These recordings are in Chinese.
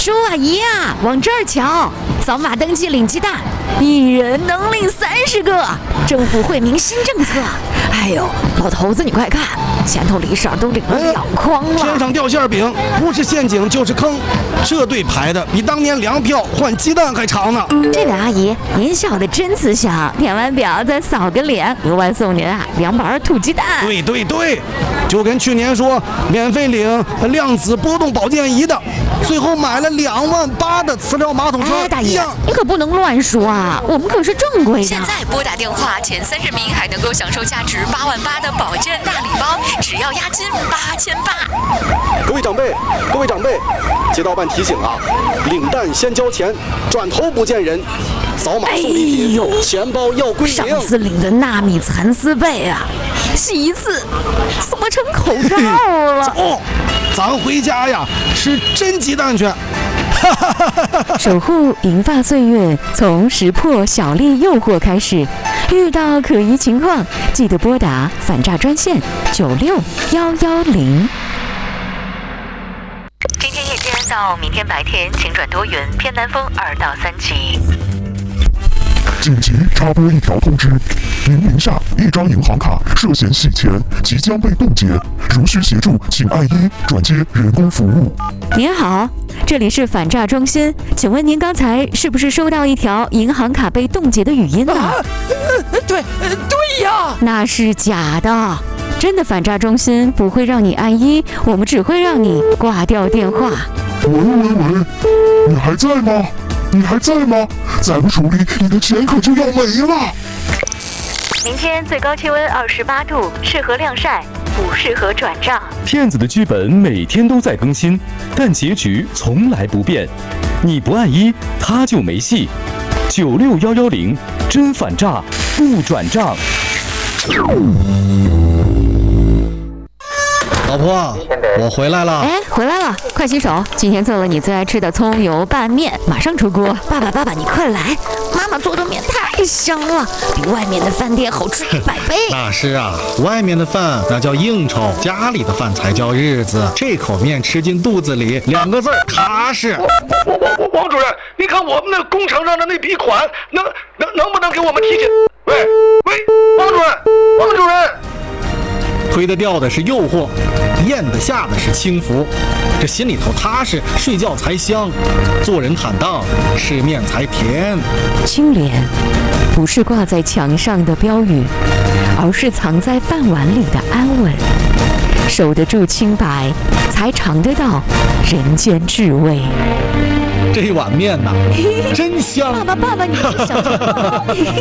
叔阿姨啊，往这儿瞧，扫码登记领鸡蛋，一人能领30个，政府惠民新政策。哎呦，老头子你快看，前头李婶都领了2筐了。 天上掉馅饼，不是陷阱就是坑，这队排的比当年粮票换鸡蛋还长呢。 这位阿姨，您笑得真慈祥，填完表再扫个脸，额外送您2板土鸡蛋。 对对对，就跟去年说免费领量子波动保健仪的，最后买了28000的磁疗马桶车。 哎，大爷，你可不能乱说啊，我们可是正规的。 现在拨打电话前30名还能够享受价值88000的保健大礼包，只要押金8800。 各位长辈，街道办提醒啊，领蛋先交钱，转头不见人，扫码送礼品，钱包要归零。 上次领的纳米蚕丝被啊，洗一次怎么成口罩了？ 走，咱回家呀，吃真鸡蛋去。 守护银发岁月，从识破小利诱惑开始。遇到可疑情况，记得拨打反诈专线96110。 今天夜间到明天白天，晴转多云，偏南风2到3级。 紧急插播一条通知：您名下一张银行卡涉嫌洗钱，即将被冻结。如需协助，请按1转接人工服务。 您好，这里是反诈中心，请问您刚才是不是收到一条银行卡被冻结的语音呢？ 对呀， 那是假的。真的反诈中心不会让你按1，我们只会让你挂掉电话。 喂，你还在吗？再不处理，你的钱可就要没了。 明天最高气温28度，适合晾晒，不适合转账。 骗子的剧本每天都在更新，但结局从来不变。你不按1，他就没戏。96110，真反诈，不转账。 老婆，我回来了。 哎，回来了，快洗手。今天做了你最爱吃的葱油拌面，马上出锅。爸爸，你快来，妈妈做的面太香了，比外面的饭店好吃100倍。 那是啊，外面的饭那叫应酬，家里的饭才叫日子。这口面吃进肚子里，2个字踏实。 王主任，你看我们那工程上的那笔款，能不能给我们提前？喂，王主任。 推得掉的是诱惑，咽得下的是轻浮，这心里头踏实，睡觉才香，做人坦荡，吃面才甜。 清廉不是挂在墙上的标语，而是藏在饭碗里的安稳。守得住清白，才尝得到人间至味。 这碗面呐，真香！ 爸爸，你小心。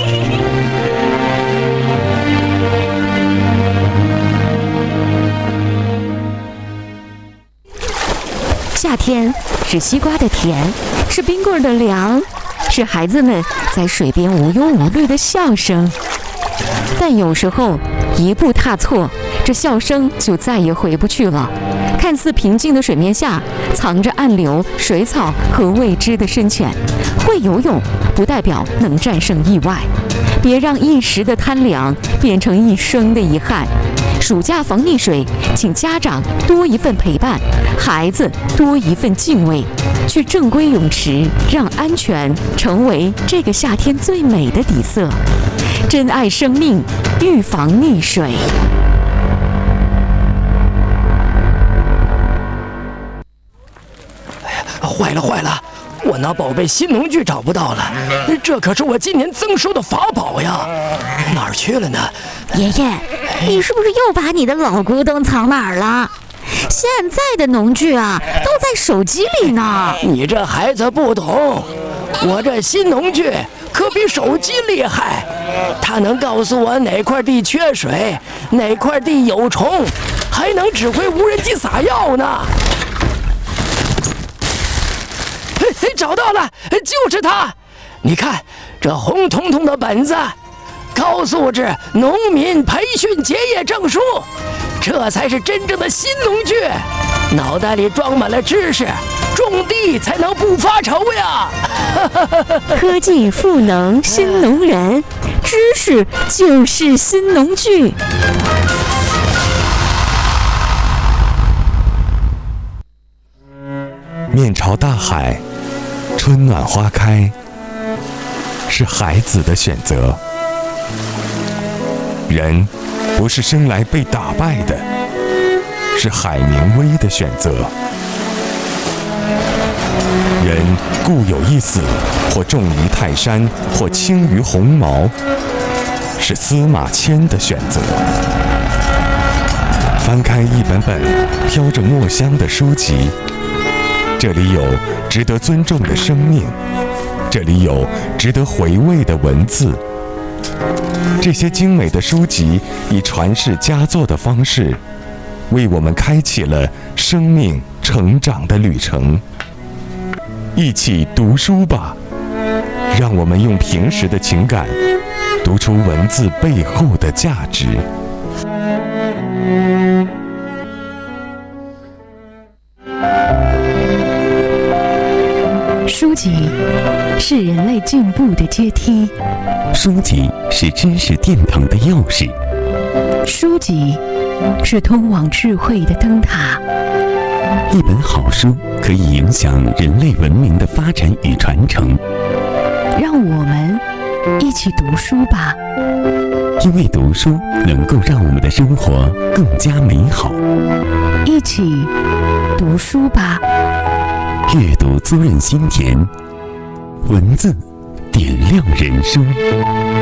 夏天是西瓜的甜，是冰棍的凉，是孩子们在水边无忧无虑的笑声。但有时候一步踏错，这笑声就再也回不去了。看似平静的水面下，藏着暗流、水草和未知的深浅。会游泳不代表能战胜意外，别让一时的贪凉变成一生的遗憾。暑假防溺水，请家长多一份陪伴，孩子多一份敬畏。去正规泳池，让安全成为这个夏天最美的底色。珍爱生命，预防溺水。 坏了！我那宝贝新农具找不到了，这可是我今年增收的法宝呀，哪儿去了呢？ 爷爷，你是不是又把你的老古董藏哪儿了？现在的农具啊，都在手机里呢。 你这孩子不懂，我这新农具可比手机厉害，它能告诉我哪块地缺水，哪块地有虫，还能指挥无人机撒药呢。找到了，就是它！你看这红彤彤的本子，高素质农民培训结业证书，这才是真正的新农具。脑袋里装满了知识，种地才能不发愁呀！ 科技赋能新农人，知识就是新农具。 面朝大海，春暖花开，是孩子的选择。人不是生来被打败的，是海明威的选择。人固有一死，或重于泰山，或轻于鸿毛，是司马迁的选择。翻开一本本飘着墨香的书籍，这里有值得尊重的生命，这里有值得回味的文字。这些精美的书籍以传世佳作的方式，为我们开启了生命成长的旅程。一起读书吧，让我们用平时的情感读出文字背后的价值。 书籍是人类进步的阶梯， 书籍是知识殿堂的钥匙， 书籍是通往智慧的灯塔。 一本好书可以影响人类文明的发展与传承。 让我们一起读书吧， 因为读书能够让我们的生活更加美好。 一起读书吧， 阅读滋润心田，文字点亮人生。